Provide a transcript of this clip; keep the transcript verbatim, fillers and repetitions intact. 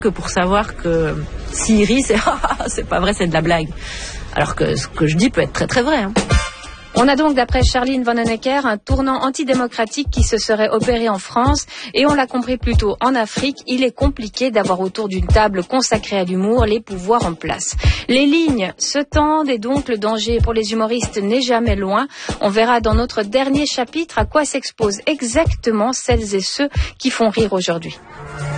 que pour savoir que s'il rit, c'est c'est pas vrai, c'est de la blague. Alors que ce que je dis peut être très très vrai. Hein. On a donc, d'après Charline Vanhoenacker, un tournant antidémocratique qui se serait opéré en France, et on l'a compris plus tôt, en Afrique, il est compliqué d'avoir autour d'une table consacrée à l'humour les pouvoirs en place. Les lignes se tendent et donc le danger pour les humoristes n'est jamais loin. On verra dans notre dernier chapitre à quoi s'exposent exactement celles et ceux qui font rire aujourd'hui.